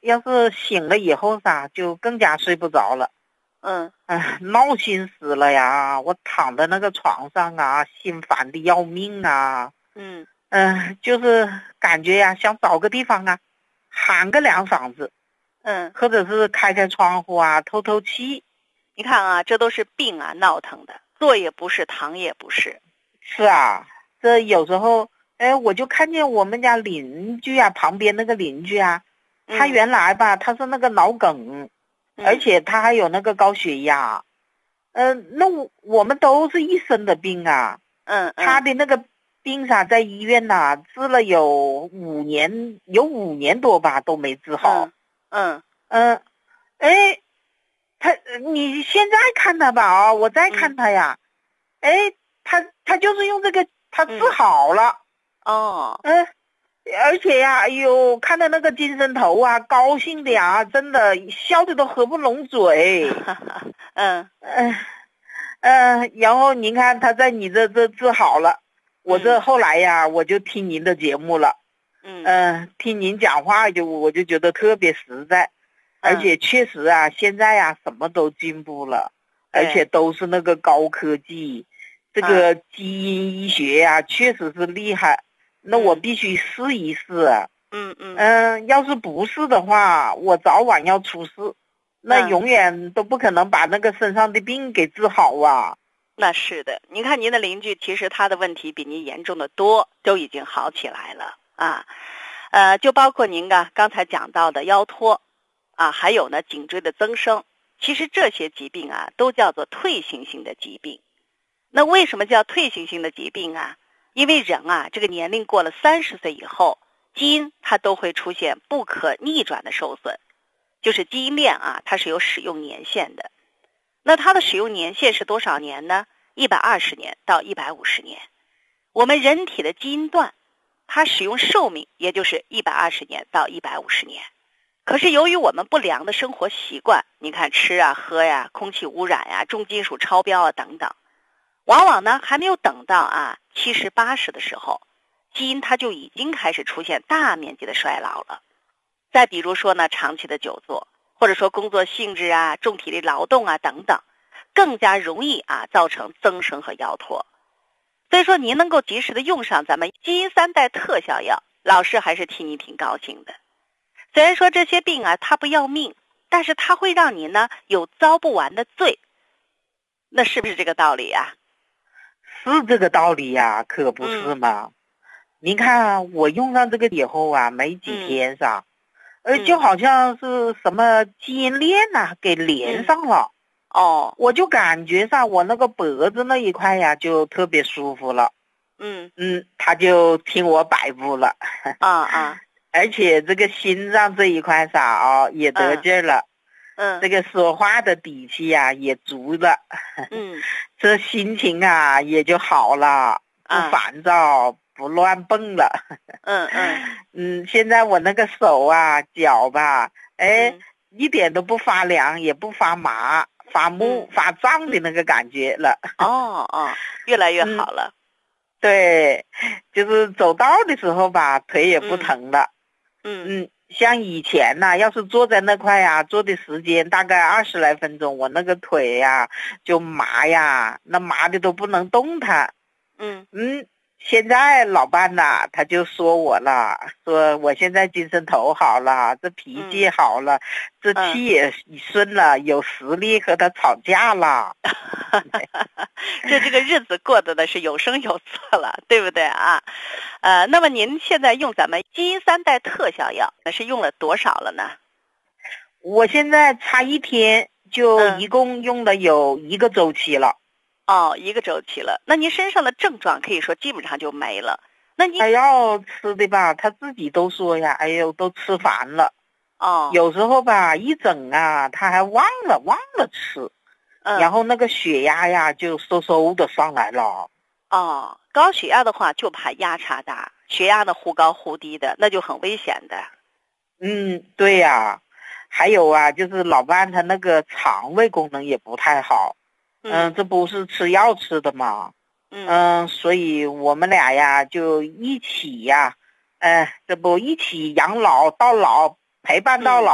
要是醒了以后噻，就更加睡不着了。闹心死了呀！我躺在那个床上啊，心烦的要命啊。就是感觉呀，想找个地方啊，喊个两嗓子。或者是开开窗户啊，透透气。 你看啊，这都是病啊，闹腾的，坐也不是，躺也不是。 是啊，这有时候，我就看见我们家邻居啊，旁边那个邻居啊，他原来吧，他是那个脑梗，而且他还有那个高血压。那我们都是一身的病啊。他的那个病噻，在医院呐，治了有5年多吧，都没治好。你现在看他吧啊，我再看他呀，他就是用这个，他治好了。而且呀，哎呦，看到那个精神头啊，高兴的呀，真的笑的都合不拢嘴。然后您看他在你这治好了，我这后来呀，我就听您的节目了。听您讲话我就觉得特别实在。而且确实啊，现在啊什么都进步了，而且都是那个高科技，这个基因医学呀，确实是厉害。那我必须试一试。要是不是的话，我早晚要出事，那永远都不可能把那个身上的病给治好啊。 那是的，您看您的邻居，其实他的问题比您严重的多，都已经好起来了啊。就包括您刚才讲到的腰托。还有呢，颈椎的增生，其实这些疾病啊，都叫做退行性的疾病。那为什么叫退行性的疾病啊？因为人啊，这个年龄过了30岁以后，基因它都会出现不可逆转的受损，就是基因链啊，它是有使用年限的。那它的使用年限是多少年呢？120年到150年。我们人体的基因段，它使用寿命也就是120年到150年。可是由于我们不良的生活习惯，你看吃啊喝呀，空气污染呀，重金属超标啊等等，往往呢还没有等到70、80的时候，基因它就已经开始出现大面积的衰老了。再比如说呢，长期的久坐，或者说工作性质啊、重体力劳动啊等等，更加容易造成增生和腰托。所以说您能够及时的用上咱们基因3代特效药，老师还是替你挺高兴的。虽然说这些病它不要命，但是它会让你呢有遭不完的罪，那是不是这个道理呀？ 是这个道理呀，可不是嘛。您看我用上这个以后啊，没几天噻，就好像是什么基因链给连上了。我就感觉上我那个脖子那一块呀，就特别舒服了。他就听我摆布了。而且这个心脏这一块上也得劲儿了。这个说话的底气呀也足了。这心情也就好了，不烦躁，不乱蹦了。现在我那个手脚吧，一点都不发凉，也不发麻、发木、发胀的那个感觉了。 越来越好了。 对，就是走道的时候吧，腿也不疼了。像以前要是坐在那块坐的时间大概20来分钟，我那个腿就麻那麻的都不能动弹。现在老伴他就说我了，说我现在精神头好了，这脾气好了，这气也顺了，有实力和他吵架了。 这个日子过得的是有声有色了，对不对啊？那么您现在用咱们基因3代特效药，那是用了多少了呢？ 我现在差1天就一共用了有1个周期了。 1个周期了。那您身上的症状可以说基本上就没了。那你他要吃的吧，他自己都说呀，哎呦，都吃烦了。有时候吧，一整他还忘了吃。然后那个血压就嗖的上来了。 高血压的话就怕压差大，血压呢忽高忽低的，那就很危险的。 对呀。还有就是老伴他那个肠胃功能也不太好。这不是吃药吃的嘛。所以我们俩就一起这不一起养老到老，陪伴到老。